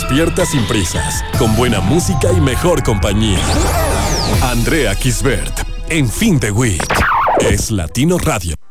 despierta sin prisas, con buena música y mejor compañía. Andrea Kisbert, en Fin de Week. Es Latino Radio.